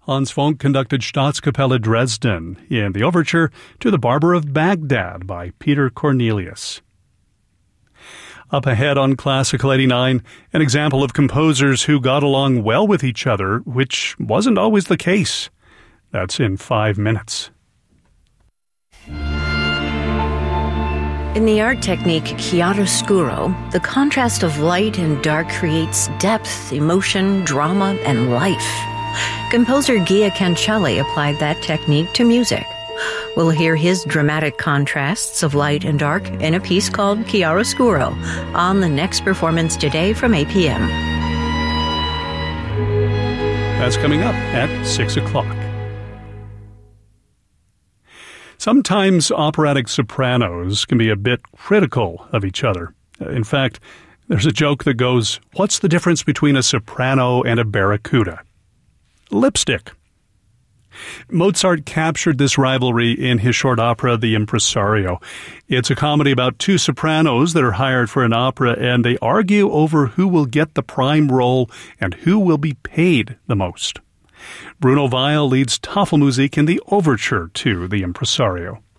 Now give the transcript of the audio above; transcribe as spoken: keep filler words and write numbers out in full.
Hans Funk conducted Staatskapelle Dresden in the overture to The Barber of Baghdad by Peter Cornelius. Up ahead on Classical eighty-nine, an example of composers who got along well with each other, which wasn't always the case. That's in five minutes. In the art technique chiaroscuro, the contrast of light and dark creates depth, emotion, drama, and life. Composer Gia Cancelli applied that technique to music. We'll hear his dramatic contrasts of light and dark in a piece called Chiaroscuro on the next performance today from eight p.m. That's coming up at six o'clock. Sometimes operatic sopranos can be a bit critical of each other. In fact, there's a joke that goes, "What's the difference between a soprano and a barracuda?" Lipstick. Mozart captured this rivalry in his short opera, The Impresario. It's a comedy about two sopranos that are hired for an opera, and they argue over who will get the prime role and who will be paid the most. Bruno Weil leads Tafelmusik in the overture to The Impresario.